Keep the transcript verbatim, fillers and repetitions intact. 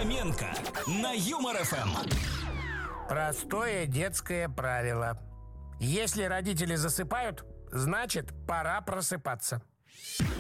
Фоменко на Юмор эф эм. Простое детское правило. Если родители засыпают, значит, пора просыпаться.